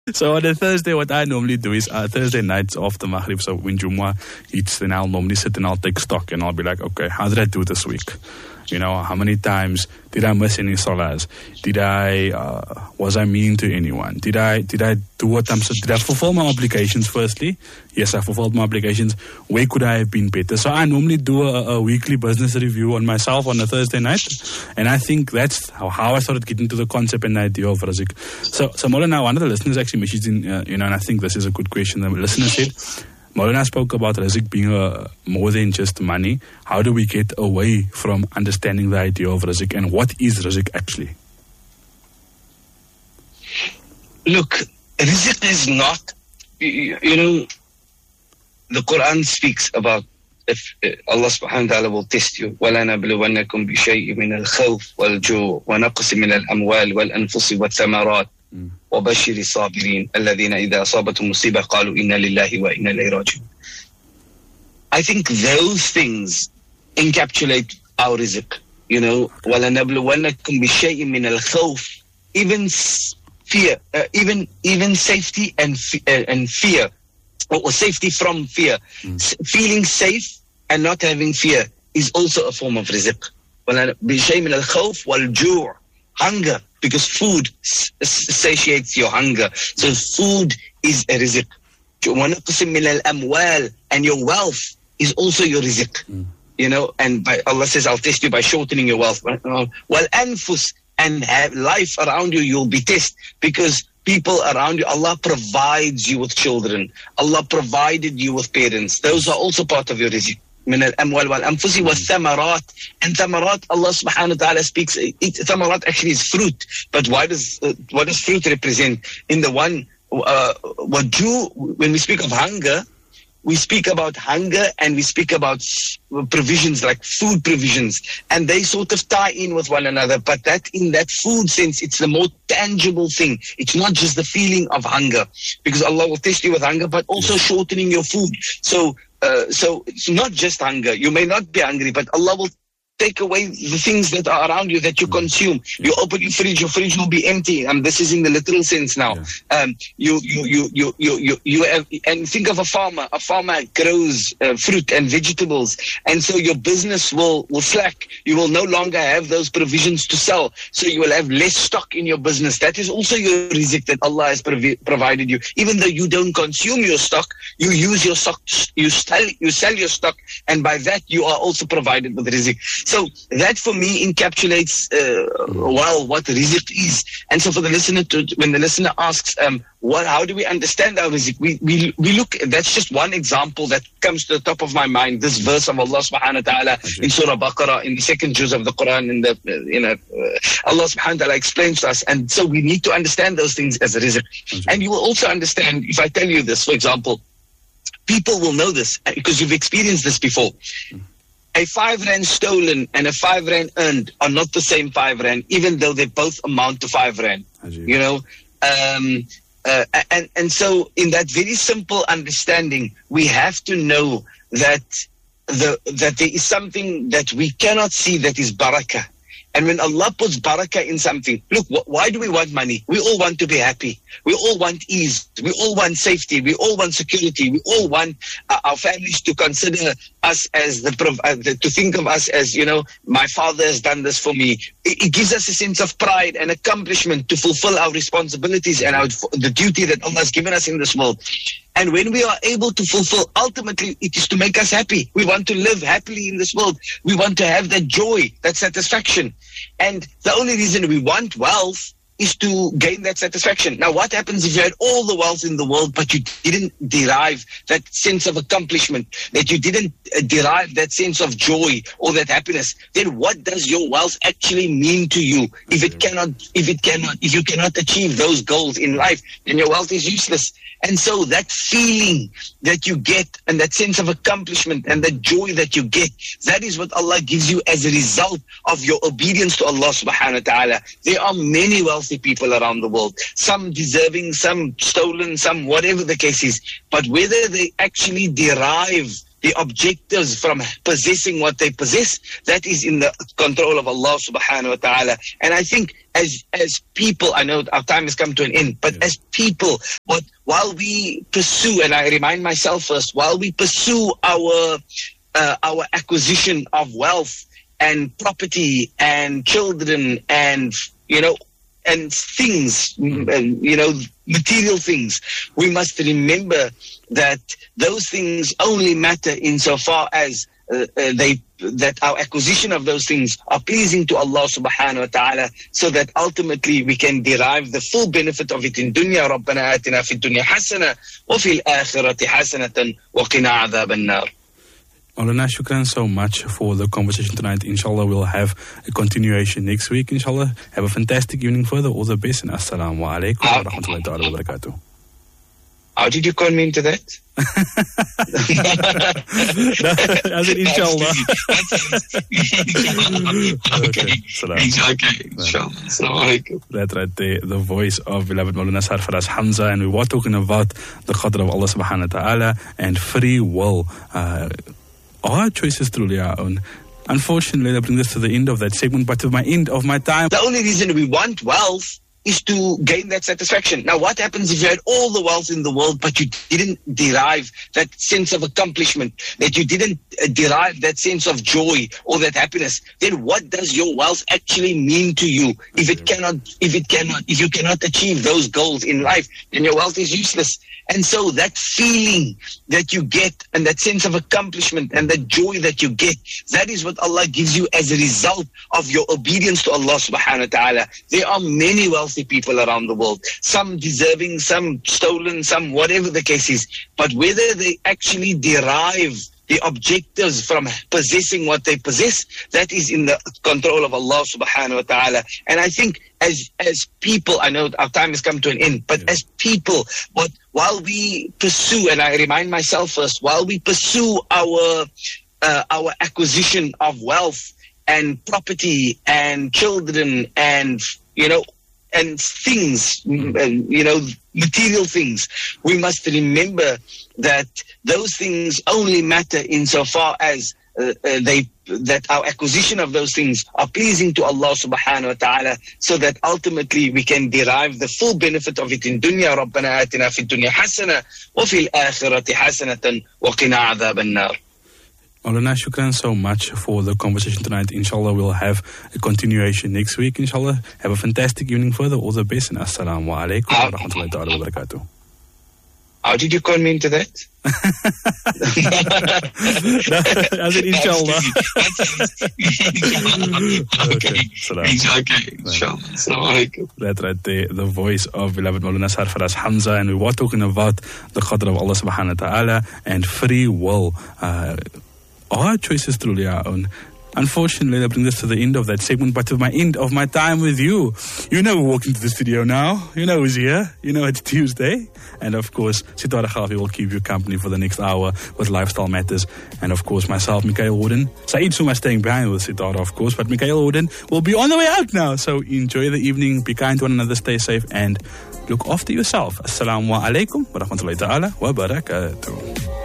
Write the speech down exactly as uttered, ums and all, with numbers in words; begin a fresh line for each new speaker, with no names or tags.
So on a Thursday, what I normally do is uh, Thursday nights after Maghrib, so when Jumu'ah hits, then I'll normally sit and I'll take stock and I'll be like, okay, how did I do this week? You know, how many times did I miss any salahs? Did I, uh, was I mean to anyone? Did I, did I do what I'm, did I fulfill my obligations firstly? Yes, I fulfilled my obligations. Where could I have been better? So I normally do a, a weekly business review on myself on a Thursday night. And I think that's how, how I started getting to the concept and the idea of Rizq. So, so Maulana, one of the listeners actually messaged in, uh, you know, and I think this is a good question. The listener said, Maulana spoke about Rizq being a, more than just money. How do we get away from understanding the idea of Rizq, and what is Rizq actually?
Look, Rizq is not, you, you know, the Quran speaks about if uh, Allah subhanahu wa ta'ala will test you. وَلَنَبْلُوَنَّكُمْ بِشَيْءٍ مِنَ الْخَوْفِ وَالْجُوعِ وَنَقْصٍ مِنَ الْأَمْوَالِ وَالْأَنفُسِ وَالثَّمَرَاتِ وَبَشِّرِ الصَّابِرِينَ الَّذِينَ إِذَا أَصَابَتْهُمْ مُصِيبَةٌ قَالُوا إِنَّا لِلَّهِ وَإِنَّا إِلَيْهِ رَاجِعُونَ. I think those things encapsulate our rizq. You know, وَلَنَبْلُوَنَّكُمْ بِشَيْءٍ مِنَ الْخَوْفِ, even fear, uh, even even safety and uh, and fear, or, or safety from fear. Mm. S- feeling safe and not having fear is also a form of rizq. بِشَيْءٍ مِنَ الْخَوْفِ وَالْجُوعِ, hunger, because food s- satiates your hunger. So food is a rizq. وَنَقْصٍ مِنَ الْأَمْوَالِ, and your wealth is also your rizq. Mm. You know, and by, Allah says, I'll test you by shortening your wealth. وَالْأَنفُسِ, and have life around you, you'll be tested, because people around you, Allah provides you with children. Allah provided you with parents. Those are also part of your rizq. من الأموال والأنفس والثمرات. And thamarat, Allah subhanahu wa ta'ala speaks, it, thamarat actually is fruit. But why does, uh, what does fruit represent? In the one, uh, what Jew, when we speak of hunger, we speak about hunger and we speak about provisions, like food provisions, and they sort of tie in with one another. But that, in that food sense, it's the more tangible thing. It's not just the feeling of hunger, because Allah will test you with hunger, but also shortening your food. So, uh, so it's not just hunger. You may not be hungry, but Allah will take away the things that are around you that you consume. You open your fridge, your fridge will be empty. And um, this is in the literal sense now. Yeah. Um, you, you, you, you, you, you, you have, and think of a farmer. A farmer grows uh, fruit and vegetables, and so your business will, will slack. You will no longer have those provisions to sell, so you will have less stock in your business. That is also your rizq that Allah has provi- provided you. Even though you don't consume your stock, you use your stock, you sell, you sell your stock, and by that you are also provided with rizq. So that for me encapsulates uh, well what rizq is. And so for the listener, to, when the listener asks, um, what, how do we understand our rizq? We, we we look. That's just one example that comes to the top of my mind. This verse of Allah Subhanahu wa Taala in Surah Baqarah, in the second juz of the Quran, in the uh, you know uh, Allah Subhanahu wa Taala explains to us, and so we need to understand those things as a rizq. And you will also understand if I tell you this. For example, people will know this because you've experienced this before. A five rand stolen and a five rand earned are not the same five rand, even though they both amount to five rand. You know, um, uh, and and so in that very simple understanding, we have to know that the that there is something that we cannot see that is barakah. And when Allah puts barakah in something, look, wh- why do we want money? We all want to be happy. We all want ease. We all want safety. We all want security. We all want uh, our families to consider us as the, prov- uh, the, to think of us as, you know, my father has done this for me. It, it gives us a sense of pride and accomplishment to fulfill our responsibilities and our, the duty that Allah has given us in this world. And when we are able to fulfill, ultimately, it is to make us happy. We want to live happily in this world. We want to have that joy, that satisfaction. And the only reason we want wealth is to gain that satisfaction. Now, what happens if you had all the wealth in the world, but you didn't derive that sense of accomplishment, that you didn't derive that sense of joy or that happiness? Then what does your wealth actually mean to you? If it cannot, if it cannot, if you cannot achieve those goals in life, then your wealth is useless. And so that feeling that you get and that sense of accomplishment and that joy that you get, that is what Allah gives you as a result of your obedience to Allah subhanahu wa ta'ala. There are many wealthy people around the world, some deserving, some stolen, some whatever the case is. But whether they actually derive the objectives from possessing what they possess, that is in the control of Allah subhanahu wa ta'ala. And I think as as people, I know our time has come to an end, but yeah. as people, what while we pursue, and I remind myself first, while we pursue our uh, our acquisition of wealth and property and children and, you know, and things, mm. you know, material things, we must remember that those things only matter insofar as uh, uh, they that our acquisition of those things are pleasing to Allah subhanahu wa ta'ala, so that ultimately we can derive the full benefit of it in dunya. رَبَّنَا آتِنَا فِي الدُّنْيَا حَسَنَةً وَفِي الْآخِرَةِ حَسَنَةً وَقِنَا عَذَابَ النَّارِ.
Maulana, shukran so much for the conversation tonight. Inshallah, we'll have a continuation next week. Inshallah, have a fantastic evening further. All the best, and assalamu alaikum wa rahmatullahi wa barakatuh.
How did you call me into that?
no, as in inshallah.
Okay. Okay. Okay. Inshallah. Assalamu alaikum.
That right there, the voice of beloved Maulana Sarfaraz Hamza, and we were talking about the qadr of Allah subhanahu wa ta'ala and free will. Uh, Our choices truly our own. Unfortunately, that brings us to the end of that segment, but to my end of my time.
The only reason we want wealth is to gain that satisfaction. Now, what happens if you had all the wealth in the world, but you didn't derive that sense of accomplishment, that you didn't uh, derive that sense of joy or that happiness? Then what does your wealth actually mean to you? If it cannot, if it cannot, if you cannot achieve those goals in life, then your wealth is useless. And so that feeling that you get and that sense of accomplishment and the joy that you get, that is what Allah gives you as a result of your obedience to Allah subhanahu wa ta'ala. There are many wealthy people around the world, some deserving, some stolen, some whatever the case is. But whether they actually derive the objectives from possessing what they possess, that is in the control of Allah subhanahu wa ta'ala. And I think as as people, I know our time has come to an end, but yeah. as people, what while we pursue, and I remind myself first, while we pursue our uh, our acquisition of wealth and property and children and, you know, and things, mm. you know, material things, we must remember that those things only matter insofar as uh, uh, they that our acquisition of those things are pleasing to Allah subhanahu wa ta'ala, so that ultimately we can derive the full benefit of it in dunya. رَبَّنَا آتِنَا فِي الدُّنْيَا حَسَنَةً وَفِي الْآخِرَةِ حَسَنَةً وَقِنَا عَذَابَ النَّارِ.
Maulana, shukran so much for the conversation tonight. Inshallah, we'll have a continuation next week. Inshallah, have a fantastic evening further. All the best, and assalamu alaikum wa rahmatullahi wa barakatuh.
How did you call me into that?
no, as in inshallah.
okay. Okay. Inshallah. Assalamu alaikum.
That right there, the voice of beloved Maulana Sarfaraz Hamza, and we were talking about the qadr of Allah subhanahu wa ta'ala and free will. Uh, Our choices truly our own. Unfortunately, that brings us to the end of that segment, but to my end of my time with you. You know we walked into the studio now. You know who's here. You know it's Tuesday. And of course, Sitara Khafi will keep you company for the next hour with Lifestyle Matters. And of course, myself, Mikhail Warden. Saeed Suma staying behind with Sitara, of course, but Mikhail Warden will be on the way out now. So enjoy the evening, be kind to one another, stay safe, and look after yourself. Assalamu alaikum wa rahmatullahi ta'ala wa barakatuh.